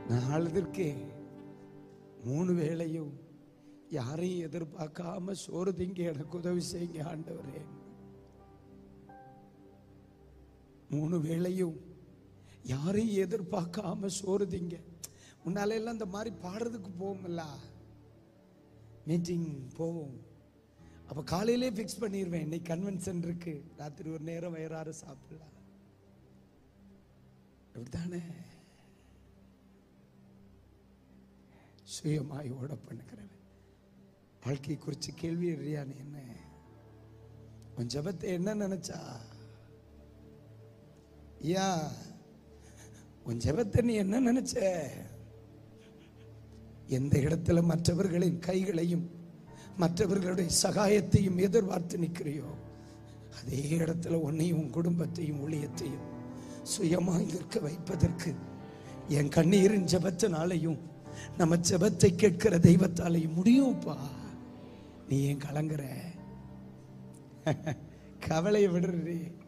நான் அழுதுருக்கேன். 3 வேளையும் யாரையும் எதிர்பார்க்காம சோறு திங்க எனக்கு உதவி செய்யுங்க ஆண்டவரே. 3 வேளையும் யாரையும் எதிர்பார்க்காம சோறு திங்க. முன்னால எல்லாம் இந்த மாதிரி பாடுறதுக்கு போவோம்ல, மீட்டிங் போவோம். அப்ப காலையிலே பிக்ஸ் பண்ணிடுவேன், இன்னைக்கு கன்வென்ஷன் இருக்கு, ராத்திரி ஒரு நேரம் வயிறார சாப்பிடலாம். அப்படித்தானே சுயமாய் ஓட பண்ணுகிறவன். வாழ்க்கை குறித்து கேள்வி எறியானே, என்ன உன் ஜபத்தை என்ன நினைச்சா? யா உன் ஜபத்தை நீ என்ன நினைச்ச? எந்த இடத்துல மற்றவர்களின் கைகளையும் மற்றவர்களுடைய சகாயத்தையும் எதிர்பார்த்து நிற்கிறியோ, அதே இடத்துல உன்னையும் உன் குடும்பத்தையும் ஊழியத்தையும் சுயமாய் நிற்க வைப்பதற்கு என் கண்ணீரின் ஜபத்தினாலையும் நம்ம ஜபத்தை கேட்கிற தெய்வத்தாலையும் முடியும்ப்பா. நீ ஏன் கலங்குற? கவலையை விடுறே.